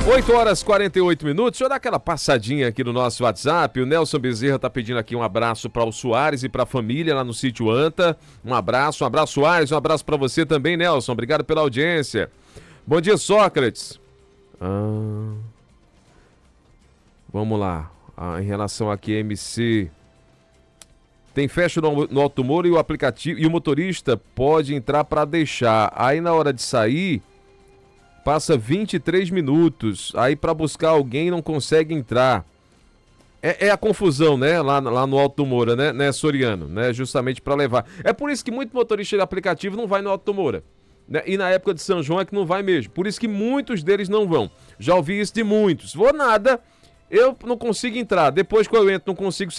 8 horas e 48 minutos. Deixa eu dar aquela passadinha aqui no nosso WhatsApp. O Nelson Bezerra tá pedindo aqui um abraço para o Soares e para a família lá no sítio Anta. Um abraço, Soares, um abraço para você também, Nelson. Obrigado pela audiência. Bom dia, Sócrates. Vamos lá. Em relação aqui, MC. Tem festa no Automoro e o aplicativo e o motorista pode entrar para deixar. Aí na hora de sair, passa 23 minutos. Aí para buscar alguém não consegue entrar. É a confusão, né? Lá no Automora, né, Soriano? Né? Justamente para levar. É por isso que muito motorista de aplicativo não vai no Automora. Né? E na época de São João é que não vai mesmo. Por isso que muitos deles não vão. Já ouvi isso de muitos. Vou nada, eu não consigo entrar. Depois que eu entro, não consigo sair.